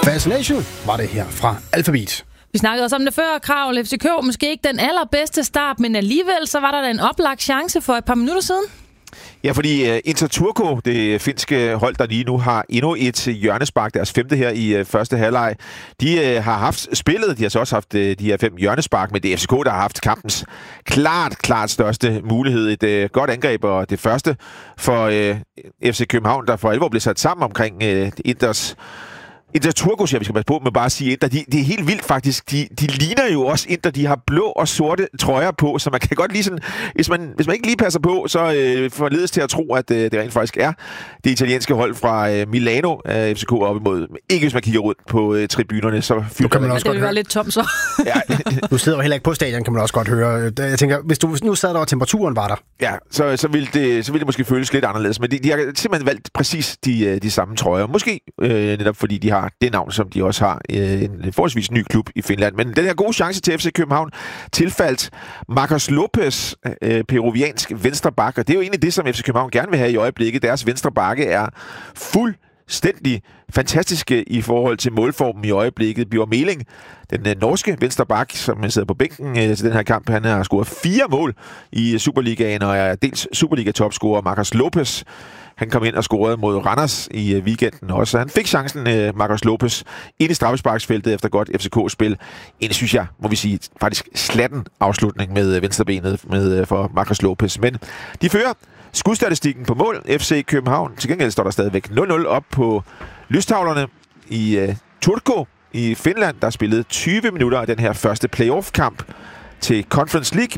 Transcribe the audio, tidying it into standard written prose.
Fascination var det her fra Alphabet. Vi snakkede også om det før, Krav. FCK måske ikke den allerbedste start, men alligevel så var der en oplagt chance for et par minutter siden. Ja, fordi Inter Turku, det finske hold, der lige nu har endnu et hjørnespark, deres 5. her i første halvleg, de har haft spillet, de har så også haft de her 5 hjørnespark, men det er FCK, der har haft kampens klart største mulighed. Et godt angreb, og det første for FC København, der for alvor blev sat sammen omkring Inter Turku, siger vi skal passe på med bare at sige Inter. Det er helt vildt faktisk. De ligner jo også Inter. De har blå og sorte trøjer på, så man kan godt lige sådan... Hvis man ikke lige passer på, så forledes til at tro, at det rent faktisk er det italienske hold fra Milano, FCK op imod. Ikke hvis man kigger rundt på tribunerne, så fylder man også det vil være lidt tom så. Ja. Du sidder jo heller ikke på stadion, kan man også godt høre. Jeg tænker, hvis du nu sad der, og temperaturen var der. Ja, så ville det måske føles lidt anderledes. Men de har simpelthen valgt præcis de samme trøjer. Måske netop fordi de har det navn, som de også har en forholdsvis ny klub i Finland. Men den her gode chance til FC København tilfaldt Marcos Lopez, peruviansk venstreback, og det er jo egentlig det, som FC København gerne vil have i øjeblikket. Deres venstrebakke er fuldstændig fantastiske i forhold til målformen i øjeblikket. Bjørn Meling, den norske venstreback, som sidder på bænken til den her kamp, han har scoret 4 mål i Superligaen, og er dels Superliga-topscorer. Marcos Lopez, han kom ind og scorede mod Randers i weekenden også. Han fik chancen, Marcos Lopez, ind i straffesparksfeltet efter godt FCK-spil. En, synes jeg, må vi sige, faktisk slatten afslutning med venstrebenet for Marcos Lopez. Men de fører skudstatistikken på mål. FC København. Til gengæld står der stadigvæk 0-0 op på lystavlerne i Turku i Finland, der spillede 20 minutter af den her første playoff-kamp til Conference League.